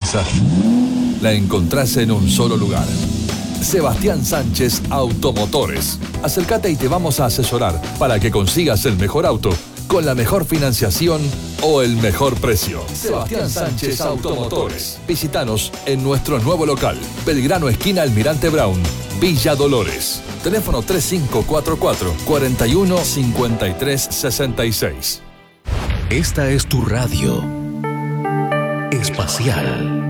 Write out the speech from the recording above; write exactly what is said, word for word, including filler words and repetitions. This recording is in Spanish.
confianza la encontrás en un solo lugar. Sebastián Sánchez Automotores. Acércate y te vamos a asesorar para que consigas el mejor auto con la mejor financiación o el mejor precio. Sebastián Sánchez Automotores. Visítanos en nuestro nuevo local, Belgrano esquina Almirante Brown, Villa Dolores. Teléfono tres cinco cuatro cuatro, cuatro uno cinco tres seis seis. Esta es tu radio espacial.